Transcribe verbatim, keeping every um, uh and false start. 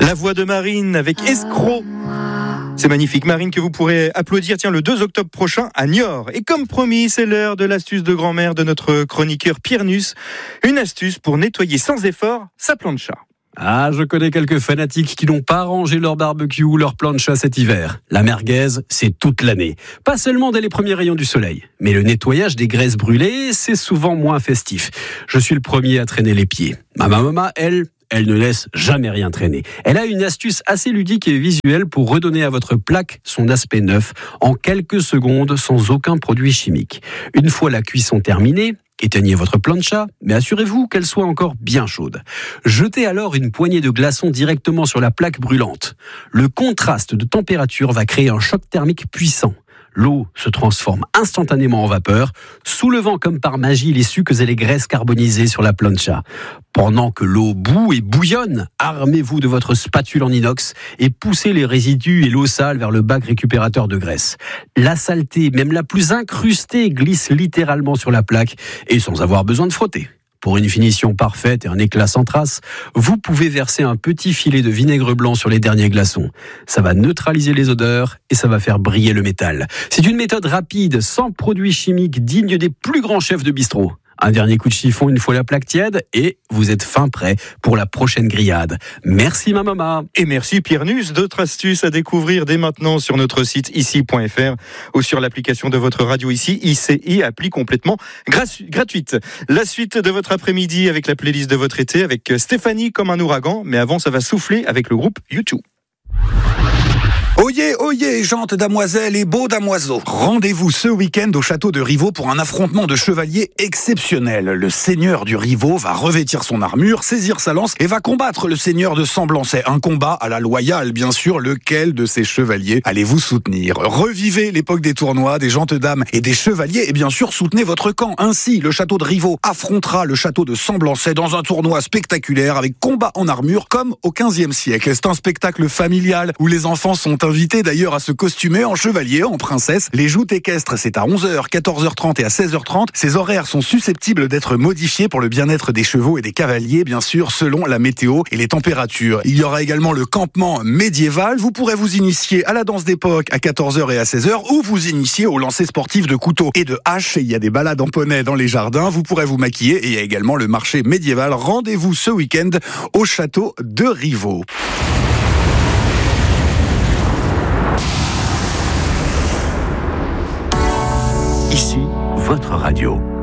La voix de Marine avec Escroc. C'est magnifique, Marine, que vous pourrez applaudir tiens, le deux octobre prochain à Niort. Et comme promis, c'est l'heure de l'astuce de grand-mère de notre chroniqueur Pierre Nuss. Une astuce pour nettoyer sans effort sa plancha. Ah, je connais quelques fanatiques qui n'ont pas rangé leur barbecue ou leur plancha cet hiver. La merguez, c'est toute l'année. Pas seulement dès les premiers rayons du soleil. Mais le nettoyage des graisses brûlées, c'est souvent moins festif. Je suis le premier à traîner les pieds. Ma maman, elle... Elle ne laisse jamais rien traîner. Elle a une astuce assez ludique et visuelle pour redonner à votre plaque son aspect neuf en quelques secondes sans aucun produit chimique. Une fois la cuisson terminée, éteignez votre plancha, mais assurez-vous qu'elle soit encore bien chaude. Jetez alors une poignée de glaçons directement sur la plaque brûlante. Le contraste de température va créer un choc thermique puissant. L'eau se transforme instantanément en vapeur, soulevant comme par magie les sucs et les graisses carbonisées sur la plancha. Pendant que l'eau bout et bouillonne, armez-vous de votre spatule en inox et poussez les résidus et l'eau sale vers le bac récupérateur de graisse. La saleté, même la plus incrustée, glisse littéralement sur la plaque et sans avoir besoin de frotter. Pour une finition parfaite et un éclat sans trace, vous pouvez verser un petit filet de vinaigre blanc sur les derniers glaçons. Ça va neutraliser les odeurs et ça va faire briller le métal. C'est une méthode rapide, sans produits chimiques, digne des plus grands chefs de bistrot. Un dernier coup de chiffon une fois la plaque tiède et vous êtes fin prêt pour la prochaine grillade. Merci ma maman. Et merci Pierre Nuss. D'autres astuces à découvrir dès maintenant sur notre site ici point f r ou sur l'application de votre radio ici, I C I, appli complètement gratu- gratuite. La suite de votre après-midi avec la playlist de votre été avec Stéphanie comme un ouragan, mais avant ça va souffler avec le groupe U deux. Oyez, oyez, gentes damoiselles et beaux damoiseaux. Rendez-vous ce week-end au château de Rivaux pour un affrontement de chevaliers exceptionnel. Le seigneur du Rivaux va revêtir son armure, saisir sa lance et va combattre le seigneur de Semblançay. Un combat à la loyale, bien sûr. Lequel de ces chevaliers allez-vous soutenir? Revivez l'époque des tournois, des gentes dames et des chevaliers et bien sûr soutenez votre camp. Ainsi, le château de Rivaux affrontera le château de Semblançay dans un tournoi spectaculaire avec combat en armure comme au quinzième siècle. C'est un spectacle familial où les enfants sont invités d'ailleurs à se costumer en chevalier, en princesse. Les joutes équestres, c'est à onze heures, quatorze heures trente et à seize heures trente. Ces horaires sont susceptibles d'être modifiés pour le bien-être des chevaux et des cavaliers, bien sûr, selon la météo et les températures. Il y aura également le campement médiéval. Vous pourrez vous initier à la danse d'époque à quatorze heures et à seize heures ou vous initier au lancer sportif de couteaux et de haches. Il y a des balades en poney dans les jardins. Vous pourrez vous maquiller et il y a également le marché médiéval. Rendez-vous ce week-end au château de Rivaux. Ici, votre radio.